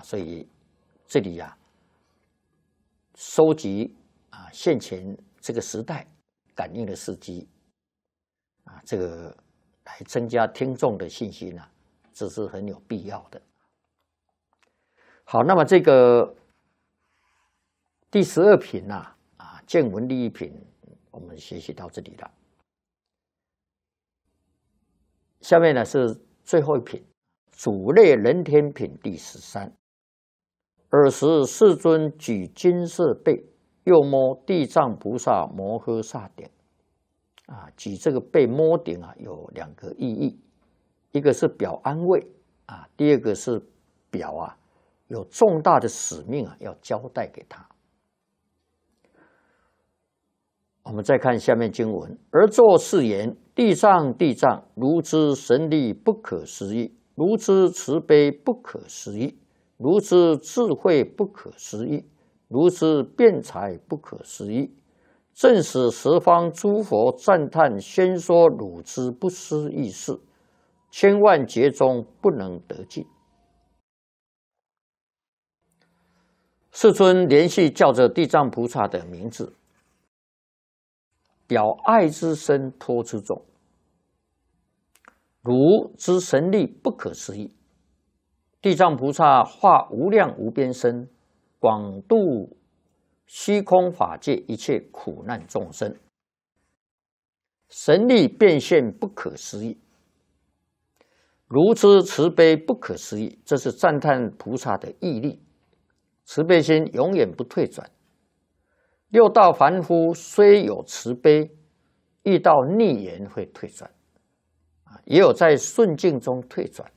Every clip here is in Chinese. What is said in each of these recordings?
所以这里收集现前这个时代感应的事迹这个来增加听众的信心这是很有必要的。好，那么这个第12品见闻利益品，我们学习到这里了。下面呢是最后一品，主类人天品第13。尔时世尊举金色贝，右摸地藏菩萨摩诃萨顶。举这个贝摸顶有2个意义，一个是表安慰第二个是表有重大的使命要交代给他。我们再看下面经文，而作是言：地藏地藏，如之神力不可思议，如之慈悲不可思议，如之智慧不可思议，如之辩才不可思议，正使十方诸佛赞叹宣说汝之不思议事，千万劫中不能得尽。世尊连续叫着地藏菩萨的名字，表爱之深，托之重，汝之神力不可思议。地藏菩萨化无量无边身，广度虚空法界一切苦难众生，神力变现不可思议。如之慈悲不可思议，这是赞叹菩萨的毅力，慈悲心永远不退转。六道凡夫虽有慈悲，遇到逆缘会退转，也有在顺境中退转，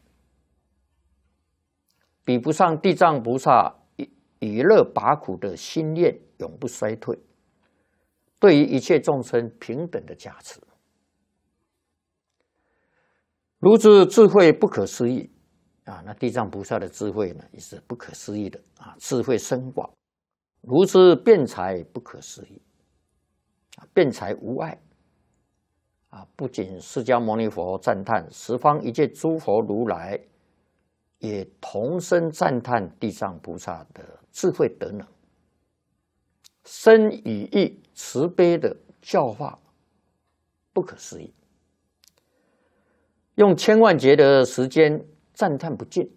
比不上地藏菩萨以乐拔苦的心愿永不衰退，对于一切众生平等的加持。如之智慧不可思议那地藏菩萨的智慧呢，也是不可思议的智慧深广。如之辩才不可思议，辩才无碍不仅释迦牟尼佛赞叹，十方一切诸佛如来也同声赞叹地藏菩萨的智慧德能，深语义慈悲的教化不可思议，用千万劫的时间赞叹不尽。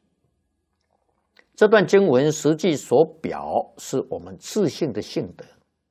这段经文实际所表是我们自性的性德，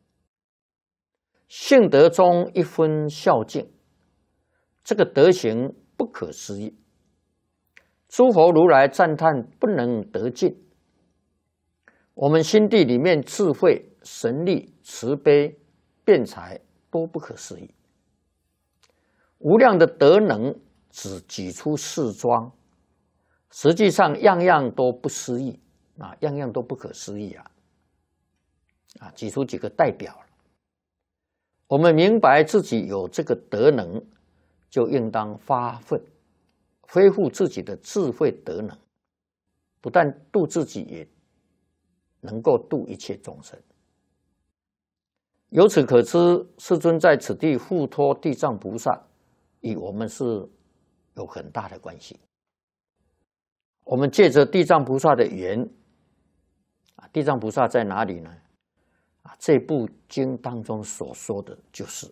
性德中一分孝敬，这个德行不可思议，诸佛如来赞叹不能得尽。我们心地里面智慧、神力、慈悲、辩才都不可思议，无量的德能只举出4桩，实际上样样都不思议样样都不可思议举出几个代表了。我们明白自己有这个德能，就应当发奋恢复自己的智慧德能，不但度自己，也能够度一切众生。由此可知，世尊在此地付托地藏菩萨，与我们是有很大的关系。我们借着地藏菩萨的缘地藏菩萨在哪里呢？这部经当中所说的就是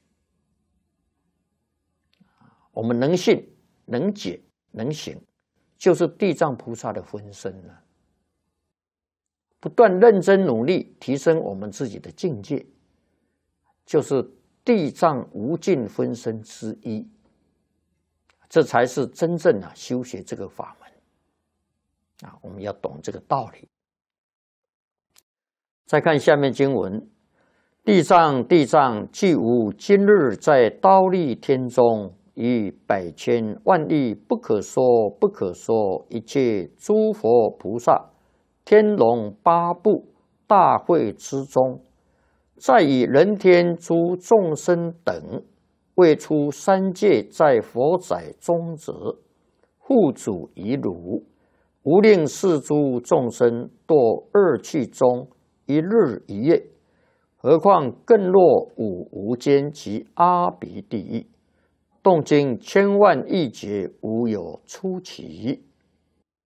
我们能信、能解、能行，就是地藏菩萨的分身了。不断认真努力提升我们自己的境界，就是地藏无尽分身之一，这才是真正修学这个法门我们要懂这个道理。再看下面经文，地藏地藏，既无今日在忉利天中，于百千万亿不可说不可说一切诸佛菩萨天龙八部大会之中，在以人天诸众生等，未出三界在佛载中者，护主以汝，无令世诸众生堕恶趣中一日一夜，何况更落五无间及阿鼻地狱，动经千万亿劫，无有出期。